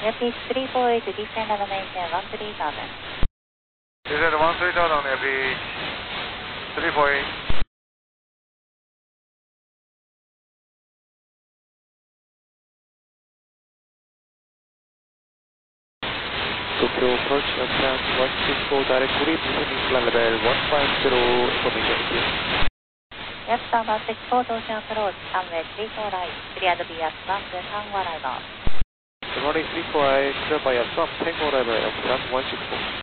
Airfield 348, descend and maintain 13,000. Descend 13,000, Airfield 348. Tokyo approach, aircraft 164 directly, descending flight level 150, information here. Yes, 164, Ocean approach, runway 34 right, cleared via SWAP, Tango arrival. Runway 34 right, cleared by SWAP, Tango arrival, aircraft 164.